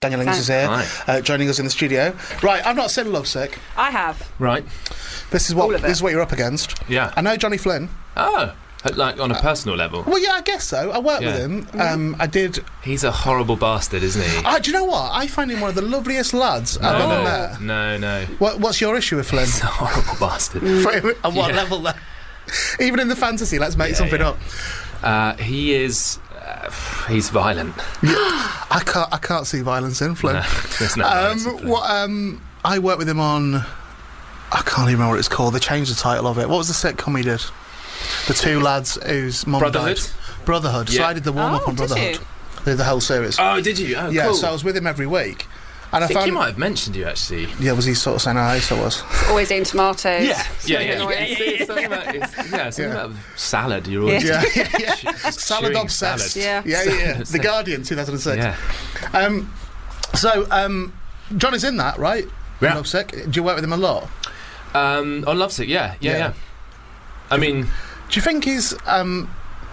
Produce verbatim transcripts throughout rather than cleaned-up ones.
Danielle Ings is here, Hi. uh, joining us in the studio. Right, I've not seen Lovesick. I have. Right. This is All what of it. this is what you're up against. Yeah. I know Johnny Flynn. Oh, like on a personal level. Well, yeah, I guess so. I worked Yeah. with him. Um, I did. He's a horrible bastard, isn't he? Uh, do you know what? I find him one of the loveliest lads I've ever no, met. no, no. What, what's your issue with Flynn? He's a horrible bastard. For him, at what Yeah. level? Then? Even in the fantasy, let's make Yeah, something yeah. up. Uh, he is. Uh, he's violent. I can't. I can't see violence in Flynn. No, there's no violence in um, Flynn. what? Um, I worked with him on. I can't even remember what it's called. They changed the title of it. What was the sitcom he did? The two lads whose mum Brotherhood? died. Brotherhood. So Yeah. I did the warm up Oh, on did Brotherhood. you? Did the whole series. Oh, did you? Oh, yeah. cool. So I was with him every week, and I, I think found. he might have mentioned you actually. Yeah, was he sort of saying hi? So was. Always eating tomatoes. yeah, yeah, yeah. annoying. yeah, yeah, something about, it's, yeah, something Yeah. about salad. You're always Yeah, yeah, yeah. just Salad chewing obsessed. salad. Yeah. yeah, yeah. yeah. The Guardian, two thousand six. Yeah. Um, so um, John is in that, right? Yeah. Lovesick. Do you work with him a lot? Um, on Lovesick, yeah, yeah, Yeah. yeah. I mean, Do you think he's? Um,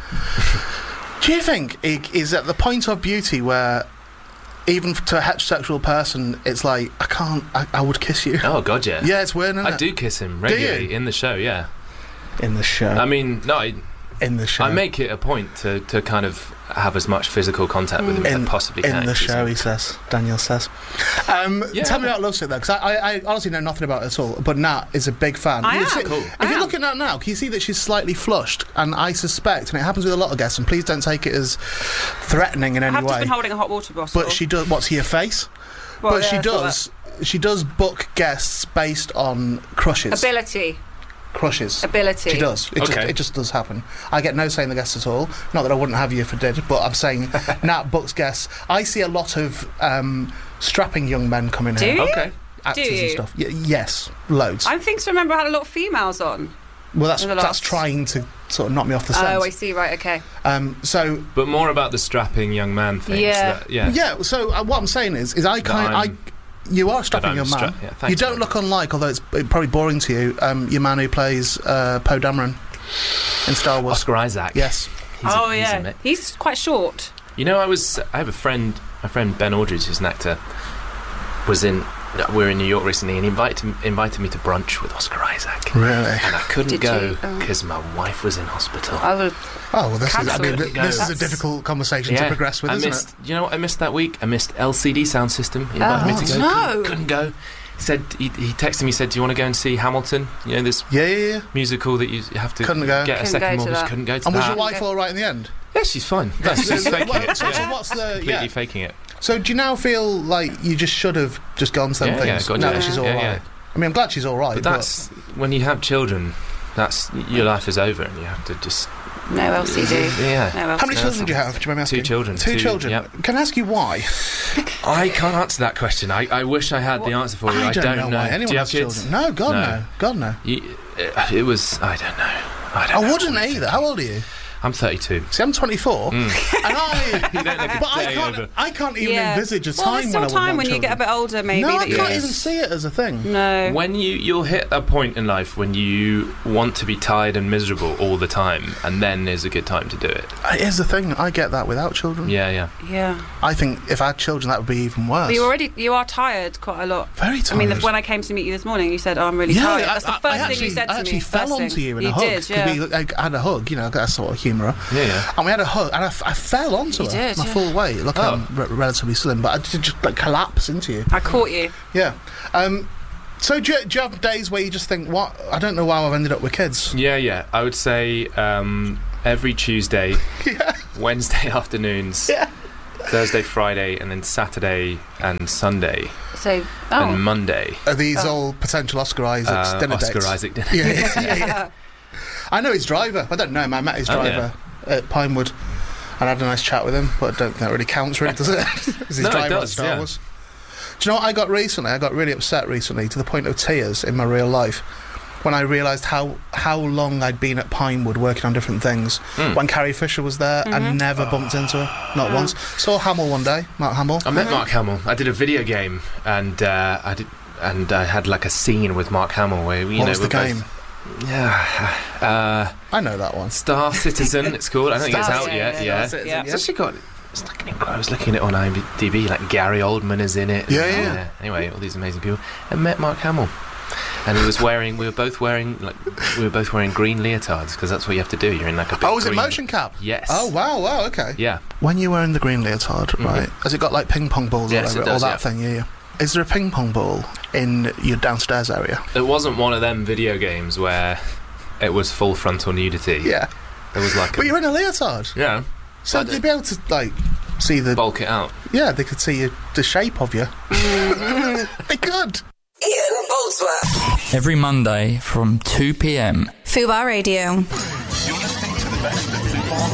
do you think he is at the point of beauty where, even to a heterosexual person, it's like I can't, I, I would kiss you. oh god, yeah. Yeah, it's weird, isn't I it? do kiss him you? regularly in the show. Yeah. In the show. I mean, no, I, in the show. I make it a point to, to kind of have as much physical contact with him as in, I possibly in can. the 'cause show, he he's- says. Daniel says. Um, Yeah. Tell me about Lovesick, though, because I, I, I honestly know nothing about it at all. But Nat is a big fan. I You am. see- Cool. If I you am. look at Nat now, can you see that she's slightly flushed? And I suspect, and it happens with a lot of guests, and please don't take it as threatening in I any have just way. been holding a hot water bottle. But she does. What's her face? Well, but yeah, she I thought does. She does book guests based on crushes. Ability. crushes. Ability. She does. It, Okay. just, it just does happen. I get no say in the guests at all. Not that I wouldn't have you if I did, but I'm saying Nat books guests. I see a lot of um, strapping young men coming Do here. you? Okay. Actors Do and you? stuff. Y- yes, loads. I think to remember I had a lot of females on. well, that's in the that's last- trying to sort of knock me off the scent. Oh, I see. Right. Okay. Um, so But more about the strapping young man thing. Yeah. That, yeah. yeah. So uh, what I'm saying is, is I kind I. I'm- You are a strapping I'm young man. stra- yeah, thanks, you don't man. look unlike, although it's uh, probably boring to you, um, your man who plays uh, Poe Dameron in Star Wars. Oscar Isaac. Yes. He's oh a, he's a yeah. mi- He's quite short. You know, I was. I have a friend. My friend Ben Aldridge, who's an actor, was in. We were in New York recently, and he invited invited me to brunch with Oscar Isaac. Really? And I couldn't Did go you? Oh. because my wife was in hospital. I would. Oh, well, this is, I Cancel mean, it. th- this is a That's- difficult conversation to progress with, I isn't missed. it? You know what I missed that week? I missed L C D Sound System. He invited Oh, me to go. no. Couldn't, couldn't go. He said he, he texted me. Said, "Do you want to go and see Hamilton? You know this Yeah, yeah, yeah. musical that you have to Couldn't go. get a Couldn't second go to mortgage." that. Couldn't go to And was that. your wife all right in the end? Yeah, she's fine. No, she's faking Well, it. so, Yeah. so what's the... Completely Yeah. faking it. So do you now feel like you just should have just gone some Yeah, yeah, things? got now you. that she's all Yeah, right. yeah. I mean, I'm glad she's all right. But that's when you have children. That's your life is over, and you have to just No L C D. yeah. No L C D. How many children do you have? Do you mind me asking? Two children. Two, Two, children. yep. Can I ask you why? I can't answer that question. I, I wish I had the answer for you. I I don't, know, why anyone Do you has have kids? children. No, God no. No. God no. You, uh, it was. I don't know. I don't I know. wouldn't either. How old are you? I'm thirty-two. See, I'm twenty-four, and I. You don't look a but I day can't. over. I can't even Yeah. envisage a Well, time there's when still I would time want when you get a children. bit older, maybe. No, I that you can't Yes. even see it as a thing. No. When you you'll hit a point in life when you want to be tired and miserable all the time, and then is a good time to do it. Uh, Here's the thing. I get that without children. Yeah, yeah. Yeah. I think if I had children, that would be even worse. But you already you are tired quite a lot. Very tired. I mean, the, when I came to meet you this morning, you said, "Oh, I'm really yeah, tired." I, That's the I- first I thing actually, you said to I me. actually first fell thing. onto you in you a hug. did, yeah. We, I, I had a hug, you know, that sort of humourer. Yeah, yeah. And we had a hug, and I, f- I fell onto You her, did, my yeah. full weight. Look, Oh. I'm re- relatively slim, but I did just like collapse into you. I caught you. Yeah. Um, so do you, do you have days where you just think, what? I don't know why I've ended up with kids. Yeah, yeah. I would say um, every Tuesday, Yeah. Wednesday afternoons, Yeah. Thursday, Friday, and then Saturday and Sunday So, and oh, Monday. Are these Oh. all potential Oscar Isaacs Uh, dinner Oscar dates? Isaac dinner. Yeah, yeah, yeah, yeah. I know his driver. I don't know him. I met his Oh, driver at Pinewood and had a nice chat with him, but I don't think that really counts, really, does it? Is his No, it driver on does, Star yeah. Wars? Do you know what I got recently? I got really upset recently to the point of tears in my real life when I realised how, how long I'd been at Pinewood working on different things. Mm. When Carrie Fisher was there, I Mhm. never bumped into her, not Oh. once. Saw Hamill one day, Mark Hamill. I met Mark Hamill. I did a video game, and uh, I did, and I had like a scene with Mark Hamill where you What know was the we're both- game? Yeah, uh, I know that one. Star Citizen. It's called. I don't think it's Star out Citizen, yet. yeah, Yeah, Star Citizen, it's actually got It's like an incredible. I was looking at it on IMDb, like Gary Oldman is in it. Yeah, and, yeah. uh, Anyway, all these amazing people, and met Mark Hamill, and he was wearing. We were both wearing like we were both wearing green leotards because that's what you have to do. You're in like a big Oh, is it green- motion cap? Yes. Oh, wow, wow, okay. Yeah. When you were in the green leotard, right, has it got like ping pong balls Yes, all over it it, all does, that yeah. thing? Yeah, yeah. Is there a ping pong ball in your downstairs area? It wasn't one of them video games where it was full frontal nudity. Yeah. There was like. But a, you're in a leotard. yeah. So But they'd be able to, like, see the... bulk it out. Yeah, they could see you, the shape of you. They could. Ian Boldsworth. Every Monday from two p.m. Fubar Radio. You're listening to the best of Fubar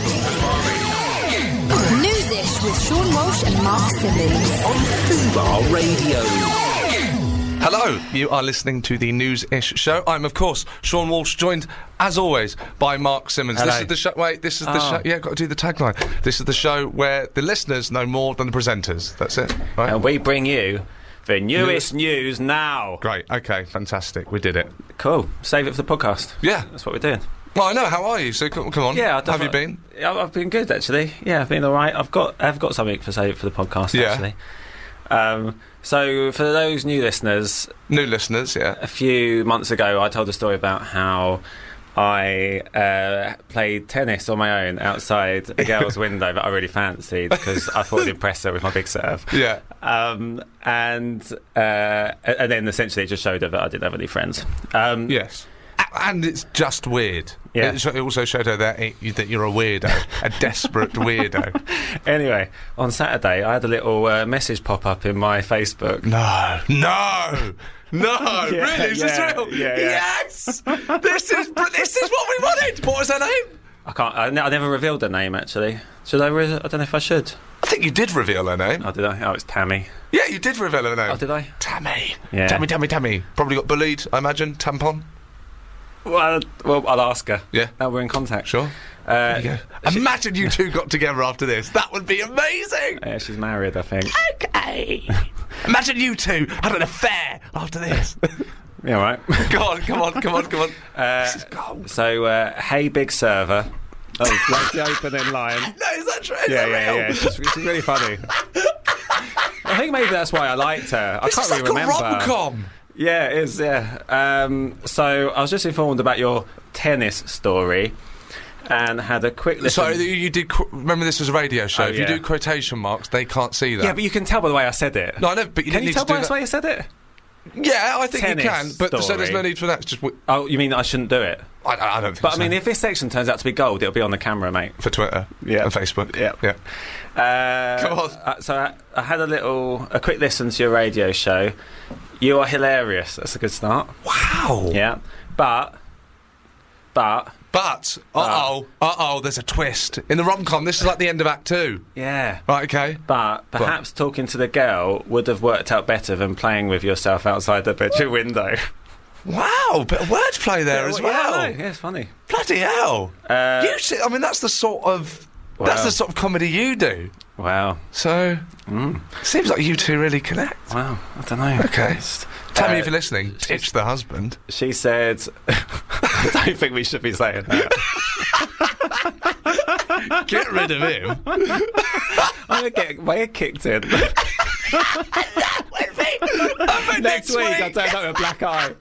Radio. Newsish with Sean Walsh and Mark Simmons. On Fubar Radio. Hello, you are listening to the News-ish show. I'm, of course, Sean Walsh, joined, as always, by Mark Simmons. Hello. This is the show... Wait, this is the Oh. show... Yeah, got to do the tagline. This is the show where the listeners know more than the presenters. That's it, right? And we bring you the newest news now. Great, OK, fantastic. We did it. Cool. Save it for the podcast. Yeah. That's what we're doing. Well, I know. How are you? So, come, come on. Yeah, I How have you been? Yeah, I've been good actually. Yeah, I've been all right. I've got I've got something for save it for the podcast Yeah. actually. Um, so for those new listeners, New listeners, yeah. a few months ago, I told a story about how I uh, played tennis on my own outside a girl's window that I really fancied because I thought it'd impress her with my big serve. Yeah. Um, and uh, and then essentially it just showed her that I didn't have any friends. Um, Yes. A- And it's just weird. Yeah. It, sh- it also showed her that, it, that you're a weirdo, a desperate weirdo. Anyway, on Saturday, I had a little uh, message pop up in my Facebook. No, no, no! Yeah, really? Is this yeah, real? yeah, yeah. Yes! this is this is what we wanted. What was her name? I can't. I, ne- I never revealed her name actually. Should I? Re- I don't know if I should. I think you did reveal her name. Oh, did I? Oh, it's Tammy. Yeah, you did reveal her name. Oh, did I? Tammy. Yeah. Tammy, Tammy, Tammy. Probably got bullied, I imagine. Tampon. Well, well, I'll ask her. Yeah. Now we're in contact. Sure. Uh, There you go. Imagine you two got together after this. That would be amazing. yeah, she's married, I think. Okay. Imagine you two had an affair after this. Yeah, right. Come on, come on, come on, come on. Uh, This is gold. so, uh, hey, big server. Oh, that's the opening line. No, is that true? Is Yeah, that yeah, real? yeah. She's, she's really funny. I think maybe that's why I liked her. I This can't is really like remember. a rom-com. Yeah, it is, yeah. Um, so I was just informed about your tennis story and had a quick listen. Sorry, you, you did. Qu- remember, this was a radio show. Oh, If you yeah. do quotation marks, they can't see that. Yeah, but you can tell by the way I said it. no, I know. But you Can didn't you need tell to do by the that. way I said it? Yeah, I think Tennis you can. But so there's story. no need for that. It's just. W- Oh, you mean I shouldn't do it? I, I I don't think. But I so. mean, if this section turns out to be gold, it'll be on the camera, mate. for Twitter, Yeah. and Facebook, Yeah. yeah. Uh, Come on. Uh, so I, I had a little, a quick listen to your radio show. You are hilarious. That's a good start. Wow. Yeah, but, but, But uh oh, uh oh, there's a twist in the rom-com. This is like the end of Act Two. yeah. Right. Okay. But perhaps talking to the girl would have worked out better than playing with yourself outside the bedroom window. Wow, bit of wordplay there as Yeah, well. I know. Yeah, it's funny. Bloody hell! Uh, you see, I mean, that's the sort of that's Wow. the sort of comedy you do. Wow. So Mm. seems like you two really connect. Wow. I don't know. Okay. It's- Tell me uh, if you're listening. Ditch the husband. She said, I don't think we should be saying that. Get rid of him. I'm going to get my head kicked in. Next week, I'll turn up with a black eye.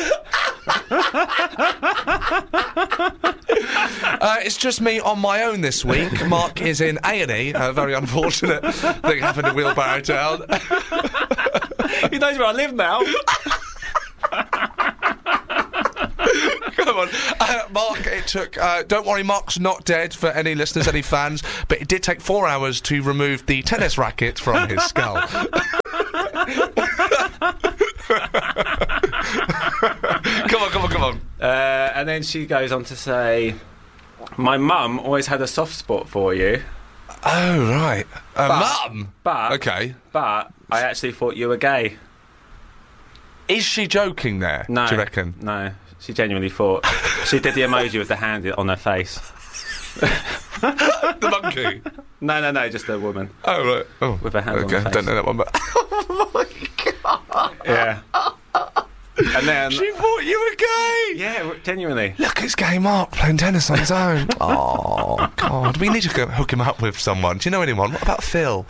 Uh, it's just me on my own this week. Mark is in A and E. A very unfortunate thing happened in Wheelbarrow Town. He knows where I live now. Come on. Uh, Mark, it took... Uh, don't worry, Mark's not dead for any listeners, any fans, but it did take four hours to remove the tennis racket from his skull. Come on, come on, come on. Uh, and then she goes on to say, my mum always had a soft spot for you, Oh, right. Uh, But- Mum! but Okay. but I actually thought you were gay. Is she joking there, No. do you reckon? No, she genuinely thought. She did the emoji with the hand on her face. The monkey? No, no, no, just a woman Oh, right. Oh, with her hand okay. on her face. Don't know that one, but... Yeah. And then She thought you were gay. yeah, genuinely. Look, it's gay Mark playing tennis on his own. Oh, God. We need to go hook him up with someone. Do you know anyone? What about Phil?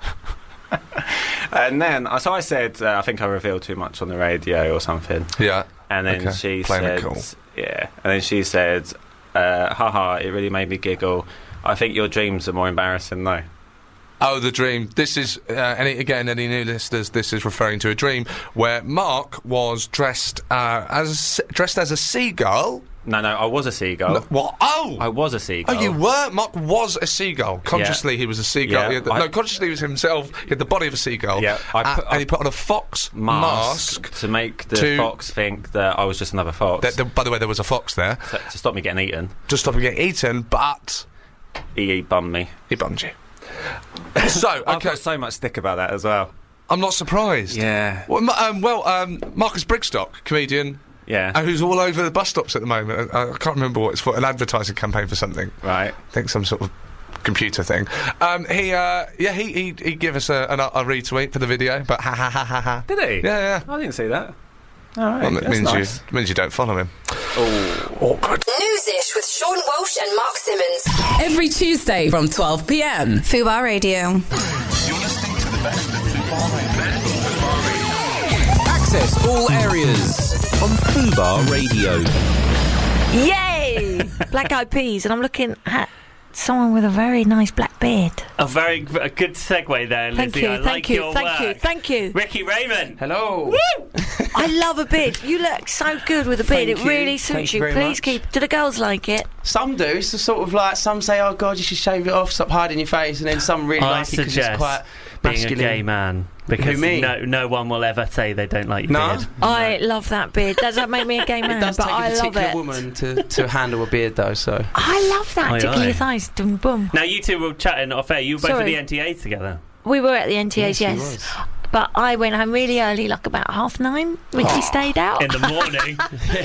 And then, uh, so I said, uh, I think I revealed too much on the radio or something. Yeah. And then Okay. she Playing it said, cool. yeah. And then she said, uh, haha, it really made me giggle. I think your dreams are more embarrassing though. Oh, the dream. This is, uh, any, again, any new listeners, this is referring to a dream where Mark was dressed uh, as dressed as a seagull. No, no, I was a seagull. No, what? Oh! I was a seagull. Oh, you were? Mark was a seagull. Consciously, he was a seagull. Yeah, He had the- I- no, consciously, he was himself. He had the body of a seagull. Yeah, I uh, put- and he put on a fox mask, mask. to make the to- fox think that I was just another fox. That- that- by the way, there was a fox there. to, to stop me getting eaten. Just stop him getting eaten, but He, he bummed me. he bummed you. So, I've okay, got so much stick about that as well. I'm not surprised. Yeah. Well, Ma- um, well um, Marcus Brigstock, comedian, Yeah. uh, who's all over the bus stops at the moment. I, I can't remember what it's for. An advertising campaign for something. Right. I think some sort of computer thing. Um, he, uh, yeah, he, he, he gave us a, an, a retweet for the video, but ha ha ha ha ha. Did he? Yeah, yeah. I didn't see that. All right. Well, it that's means nice. you means you don't follow him. Oh. Awkward. Newsish with Sean Walsh and Mark Simmons. Every Tuesday from twelve p m. Fubar Radio. You're listening to the best of Fubar Radio. Access all areas on Fubar Radio. Yay! Black Eyed Peas, and I'm looking at someone with a very nice black beard. A very a good segue there, Thank Lizzie. you, I thank like you, your thank you, work. thank you. Ricky Raymond. Hello. Woo! I love a beard. You look so good with a beard. Thank it you. really Thank suits you you. very Please much. keep. Do the girls like it? Some do. It's the sort of like some say, "Oh God, you should shave it off, stop hiding your face," and then some really I like it because suggest it's quite being masculine. a gay man because Who, me? no no one will ever say they don't like your No? beard. I love that beard. Does that make me a gay man? It does but take I a love particular it. woman to, to handle a beard, though. So I love that. Aye, Tickle aye. your thighs. Dum boom. Now you two were chatting off air. You were both Sorry. at the N T A together. We were at the N T As, Yes, yes. he was. But I went home really early, like about half nine. Ricky stayed out. In the morning.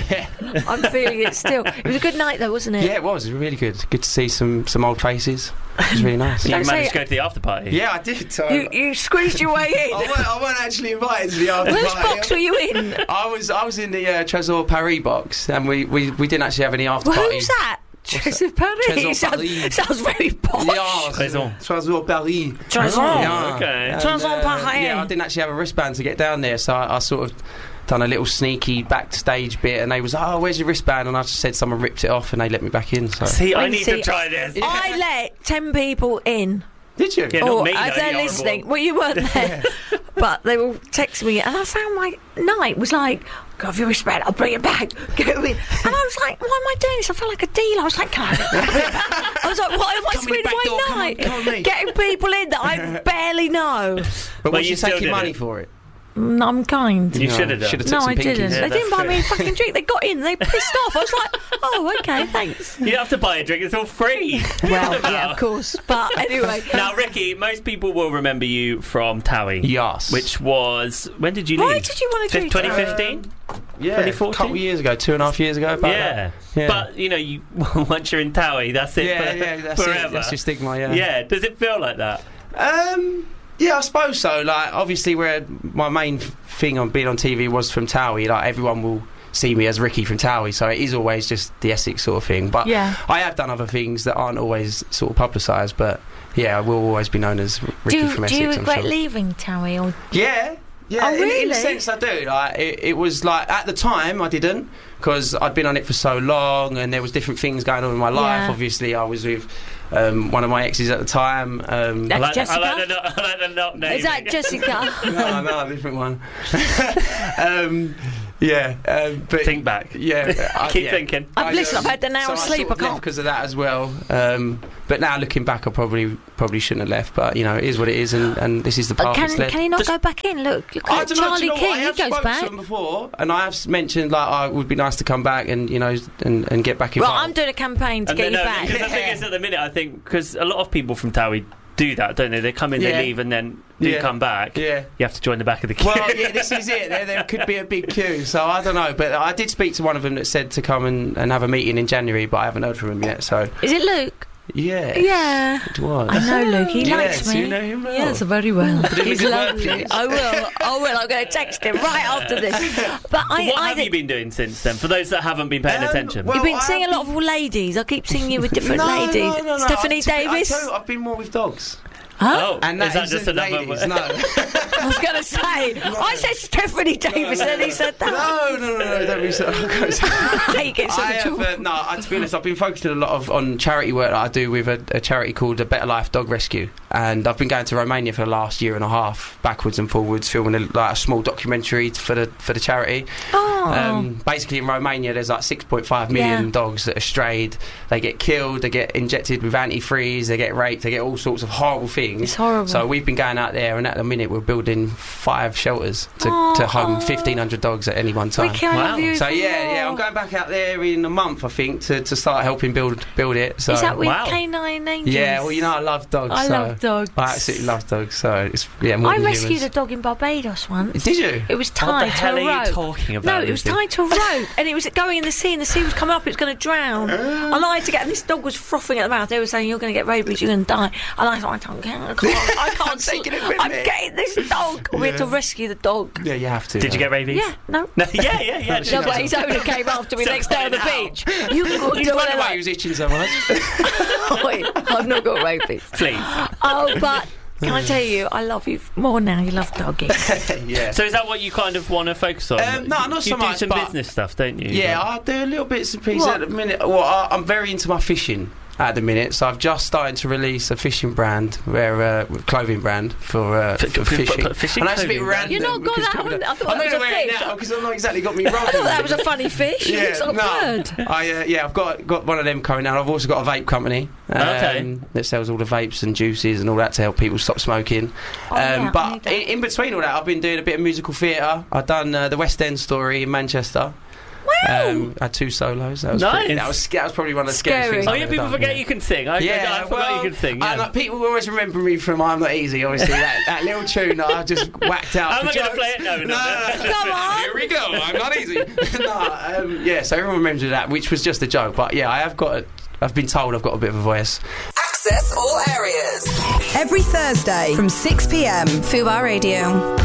I'm feeling it still. It was a good night, though, wasn't it? yeah, it was. It was really good. Good to see some some old faces. It was really nice. You Don't say managed it. to go to the after party. Yeah, I did. So You, you squeezed your way in. I, weren't, I weren't actually invited to the after Whose party. box were you in? I was I was in the uh, Trésor Paris box, and we, we, we didn't actually have any after Well, party. who's that? Trésor Paris. Trésor sounds, Paris. sounds very posh. Yeah, Trésor. Trésor Paris. Trésor. Yeah. Okay. And, Trésor Paris. Yeah, I didn't actually have a wristband to get down there, so I, I sort of done a little sneaky backstage bit, and they was, oh, where's your wristband? And I just said someone ripped it off, and they let me back in. So See, I When you need see- to try this. I let ten people in. did you? Yeah, not Or me, as though, they're you listening. horrible. Well, you weren't there. But they were texting me, and I found my night was like, go have your wristband, I'll bring it back. Go in. And I was like, why am I doing this? I felt like a dealer. I was like, can I have it? I was like, why am I Come in the spending back door, my come on, night come on, mate. getting people in that I barely know? But Well, was you you still taking did money it. for it? Mm, I'm kind. You No, should have done. should've No, took some I didn't. pinkies. Yeah, they didn't that's buy me a true. fucking drink. They got in. They pissed off. I was like, oh, okay, thanks. You don't have to buy a drink. It's all free. Well, yeah, of course. But anyway. Now, Ricky, most people will remember you from Towie. Yes. Which was... When did you leave? Why did you want to do twenty that? fifteen? Yeah, twenty a fourteen? couple of years ago, two and a half years ago. About Yeah. that. Yeah. But, you know, you once you're in Towie, that's it yeah, for, yeah, that's forever. it. That's your stigma. Yeah. Yeah. Does it feel like that? Um. Yeah, I suppose so. Like, obviously, where my main thing on being on T V was from Towie. Like, everyone will see me as Ricky from Towie, so it is always just the Essex sort of thing. But Yeah. I have done other things that aren't always sort of publicised. But yeah, I will always be known as R- Ricky Do, from do Essex. you I'm regret sure. leaving Towie? Or Yeah. Yeah, Oh, in- in, really? a sense I do. Like, it, it was like, at the time I didn't, because I'd been on it for so long and there was different things going on in my life. Yeah. Obviously I was with um, one of my exes at the time. Um, That's I like, Jessica? I like the not, I like the not naming. is that Jessica? no, no, a different one. um, yeah, um, but Think back. yeah, I, Keep yeah. thinking. I've listened, I've had an hour's so sleep, I sort I of can't- because of that as well. Um, but now looking back, I probably probably shouldn't have left. But you know, it is what it is, and, and this is the Uh, path can it's led. can he not Just- go back in? Look, look I at don't know, do Charlie you know what? King. I He have goes spoken back. to him before, and I have s- mentioned like I would be nice to come back and you know and, and get back Well, involved. I'm doing a campaign to And get then, you no, back. Because the thing is, at the minute, I think, because a lot of people from Towie do that, don't they? They come in, Yeah. they leave, and then do Yeah. come back. Yeah. You have to join the back of the queue. Well, yeah, this is it. There, there could be a big queue, so I don't know. But I did speak to one of them that said to come and, and have a meeting in January, but I haven't heard from him yet. So Is it Luke? Yeah. Yeah. It was. I know Luke. He Yes, likes me. you know him well. Yes, very well. Put him He's in good word, lovely. please. I will. I will. I'm going to text him right after this. But I, what I have think you been doing since then? For those that haven't been paying Um, attention. well, you've been I seeing a have lot of ladies. I keep seeing you with different no, ladies. No, no, no. Stephanie To be- I Davis. tell you, I've been more with dogs. Huh? Oh, And is that is just the another ladies, word? no. I was going to say. I said Stephanie Davis, and then he said that. No, no, no, no, don't be so. He gets I in have, trouble. uh, no, I, to be honest, I've been focusing a lot of on charity work that I do with a, a charity called the Better Life Dog Rescue, and I've been going to Romania for the last year and a half, backwards and forwards, filming a, like a small documentary for the for the charity. Oh. Um, basically, in Romania, there's like six point five million Yeah. dogs that are strayed. They get killed, they get injected with antifreeze, they get raped, they get all sorts of horrible things. It's horrible. So we've been going out there, and at the minute, we're building five shelters to, Oh. to home fifteen hundred dogs at any one time. We can have you So for yeah, more. yeah, I'm going back out there in a month, I think, to, to start helping build build it. So Is that with Wow. Canine Angels? yeah, well, you know, I love dogs. I so love dogs. I absolutely love dogs. So it's yeah, more I than rescued humans. a dog in Barbados once. Did you? It was What the tied hell to a are rope. you talking about? No, it was Lucy? tied to a rope, and it was going in the sea, and the sea was coming up. It was going to drown, and I had to get. And this dog was frothing at the mouth. They were saying, "You're going to get rabies. You're going to die." And I thought, "I don't care. I can't. I can't taking sl- it with I'm me." getting this dog. We had to rescue the dog. Yeah, you have to. Did you get rabies? Yeah, no. No, yeah, yeah, yeah. No, but his owner came after me So next day on the now. beach. You can go You to wonder one why of he was itching so much. Wait, I've not got rabies. Please. Oh, but can I tell you, I love you more now. You love doggies. yeah. So is that what you kind of want to focus on? Um, no, not you so do much, some but- business stuff, don't you? Yeah, But- I do a little bits and pieces What? at the minute. Well, I, I'm very into my fishing at the minute, so I've just started to release a fishing brand, where uh, clothing brand for, uh, F- for f- fishing. f- fishing and that's a bit clothing brand? random. You've not got because that people one? don't- I thought I'm that not was going to a wear it fish. now because I've not exactly got me I rolling. thought that was a funny fish. Yeah, It's not no. bird. I uh, yeah, I've got got one of them coming out. I've also got a vape company um, Okay. that sells all the vapes and juices and all that to help people stop smoking. Oh, yeah, I but need that. in, in between all that, I've been doing a bit of musical theatre. I've done uh, the West End Story in Manchester. Wow. Um, I had two solos. That was Nice. pretty, that was that was probably one of the scariest Scary. things. Oh I've yeah, ever people done, forget yeah. you can sing. I, Yeah, I, I forgot well, you can sing. Yeah. And like, people always remember me from I'm Not Easy, obviously, that, that little tune that I just whacked out. Am for I going to jokes. play it? No, no, no. Come on. Here we go, I'm Not Easy. no, um, yeah, so everyone remembers that, which was just a joke. But yeah, I have got, a, I've been told I've got a bit of a voice. Access all areas. Every Thursday from six p m. Fubar Radio.